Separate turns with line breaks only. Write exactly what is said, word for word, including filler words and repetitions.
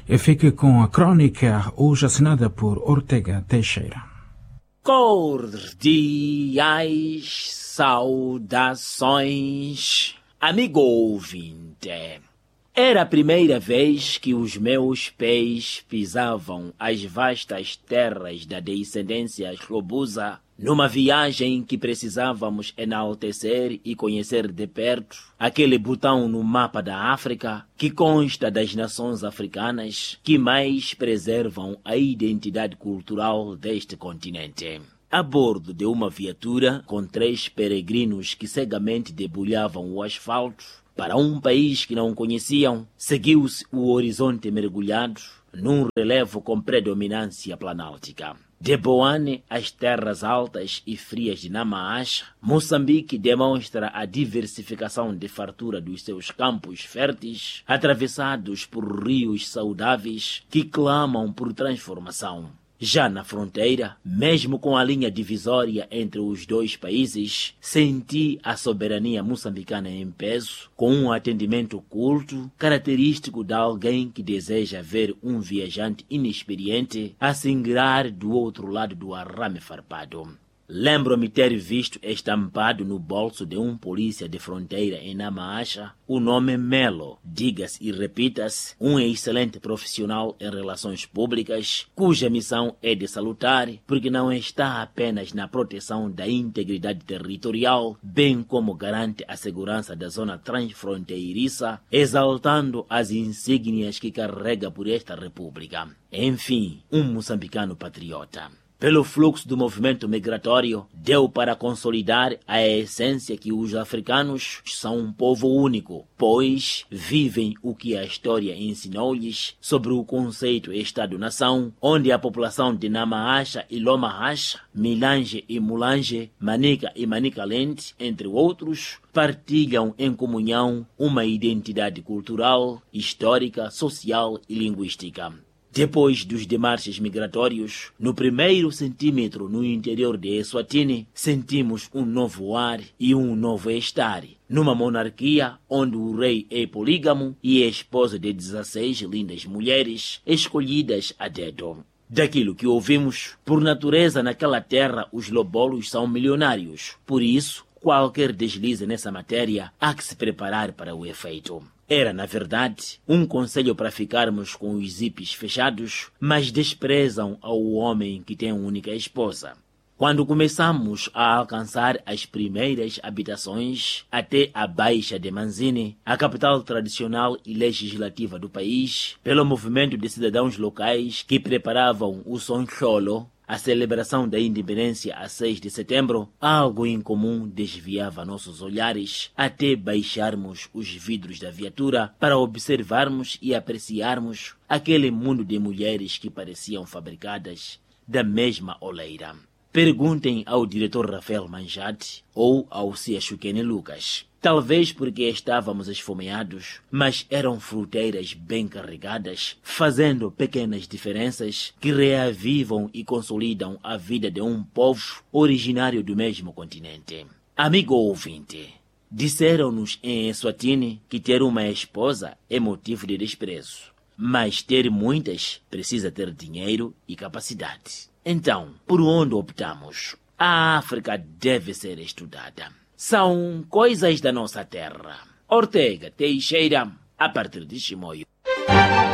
E fique com a crônica hoje assinada por Ortega Teixeira.
Cordiais saudações, amigo ouvinte. Era a primeira vez que os meus pés pisavam as vastas terras da descendência eslobusa numa viagem que precisávamos enaltecer e conhecer de perto aquele botão no mapa da África que consta das nações africanas que mais preservam a identidade cultural deste continente. A bordo de uma viatura com três peregrinos que cegamente debulhavam o asfalto, para um país que não conheciam, seguiu-se o horizonte mergulhado num relevo com predominância planáltica. De Boane às terras altas e frias de Nama-Acha, Moçambique demonstra a diversificação de fartura dos seus campos férteis, atravessados por rios saudáveis que clamam por transformação. Já na fronteira, mesmo com a linha divisória entre os dois países, senti a soberania moçambicana em peso, com um atendimento culto, característico de alguém que deseja ver um viajante inexperiente a singrar do outro lado do arrame farpado. Lembro-me ter visto estampado no bolso de um polícia de fronteira em Nama-Acha o nome Melo, diga-se e repita-se, um excelente profissional em relações públicas, cuja missão é de salutar, porque não está apenas na proteção da integridade territorial, bem como garante a segurança da zona transfronteiriça, exaltando as insígnias que carrega por esta república. Enfim, um moçambicano patriota. Pelo fluxo do movimento migratório, deu para consolidar a essência que os africanos são um povo único, pois vivem o que a história ensinou-lhes sobre o conceito Estado-nação, onde a população de Nama-Acha e Loma-Acha, Milange e Mulange, Manica e Manicaland, entre outros, partilham em comunhão uma identidade cultural, histórica, social e linguística. Depois dos demarches migratórios, no primeiro centímetro no interior de Eswatini, sentimos um novo ar e um novo estar, numa monarquia onde o rei é polígamo e é esposa de dezesseis lindas mulheres escolhidas a dedo. Daquilo que ouvimos, por natureza naquela terra os lobolos são milionários, por isso, qualquer deslize nessa matéria há que se preparar para o efeito. Era, na verdade, um conselho para ficarmos com os zíperes fechados, mas desprezam ao homem que tem uma única esposa. Quando começamos a alcançar as primeiras habitações, até a Baixa de Manzini, a capital tradicional e legislativa do país, pelo movimento de cidadãos locais que preparavam o Soncholo, a celebração da independência a seis de setembro, algo incomum desviava nossos olhares até baixarmos os vidros da viatura para observarmos e apreciarmos aquele mundo de mulheres que pareciam fabricadas da mesma oleira. Perguntem ao diretor Rafael Manjate ou ao Cia Chukene Lucas. Talvez porque estávamos esfomeados, mas eram fruteiras bem carregadas, fazendo pequenas diferenças que reavivam e consolidam a vida de um povo originário do mesmo continente. Amigo ouvinte, disseram-nos em Eswatini que ter uma esposa é motivo de desprezo, mas ter muitas precisa ter dinheiro e capacidade. Então, por onde optamos? A África deve ser estudada. São coisas da nossa terra. Ortega Teixeira, a partir de Chimoio.